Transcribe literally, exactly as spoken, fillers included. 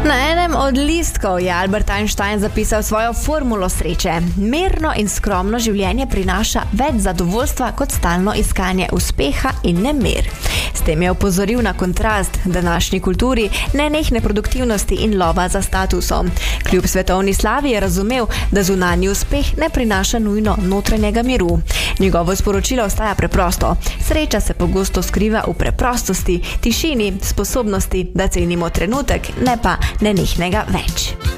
Na enem od listkov je Albert Einstein zapisal svojo formulo sreče. Mirno in skromno življenje prinaša več zadovoljstva kot stalno iskanje uspeha in nemir. S tem je opozoril na kontrast današnji kulturi nenehne produktivnosti in lova za statusom. Kljub svetovni slavi je razumel, da zunanji uspeh ne prinaša nujno notranjega miru. Njegovo sporočilo ostaja preprosto. Sreča se pogosto skriva v preprostosti, tišini, sposobnosti, da cenimo trenutek, ne pa nenehnega več.